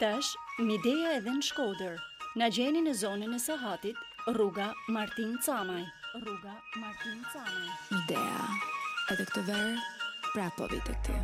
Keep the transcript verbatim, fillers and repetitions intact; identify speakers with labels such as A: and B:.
A: Tash, Midea edhe në Shkodër. Na gjeni në zonën e Sahatit, rruga Martin Camaj. Rruga Martin Camaj.
B: Midea, edhe këtë verë, prapo vite këti.